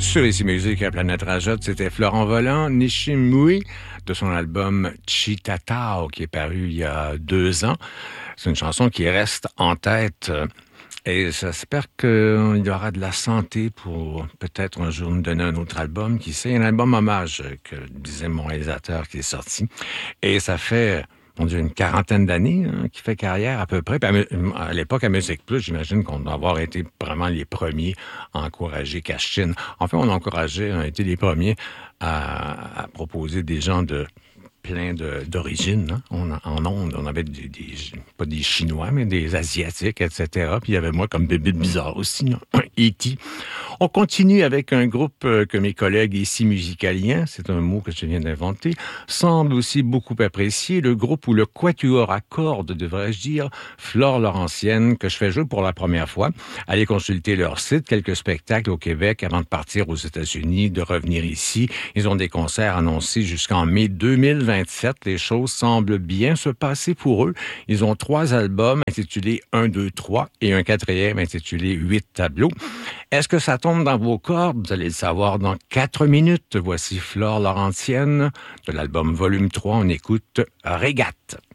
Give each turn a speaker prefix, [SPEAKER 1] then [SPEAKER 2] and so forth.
[SPEAKER 1] Sur Ici Musique à Planète Rajot, c'était Florent Volant, Nishimui, de son album Chitatao, qui est paru il y a 2 ans. C'est une chanson qui reste en tête. Et j'espère qu'il y aura de la santé pour peut-être un jour nous donner un autre album. Qui sait, un album hommage, que disait mon réalisateur qui est sorti. Et ça fait... mon Dieu, une 40aine d'années qui fait carrière à peu près. Puis à l'époque, à Musique Plus, j'imagine qu'on doit avoir été vraiment les premiers à encourager Cashchin. En fait, on a été les premiers à proposer des gens de plein d'origines. En ondes, on avait pas des Chinois, mais des Asiatiques, etc. Puis il y avait moi comme bébé bizarre aussi, E.T. On continue avec un groupe que mes collègues ici musicaliens, c'est un mot que je viens d'inventer, semblent aussi beaucoup apprécier, le groupe ou le quatuor à cordes, devrais-je dire, Flore Laurentienne, que je fais jouer pour la première fois. Allez consulter leur site, quelques spectacles au Québec avant de partir aux États-Unis, de revenir ici. Ils ont des concerts annoncés jusqu'en mai 2027. Les choses semblent bien se passer pour eux. Ils ont 3 albums intitulés 1, 2, 3 et un 4e intitulé 8 tableaux. Est-ce que ça tombe dans vos cordes? Vous allez le savoir dans 4 minutes. Voici Flore Laurentienne de l'album Volume 3. On écoute Régate.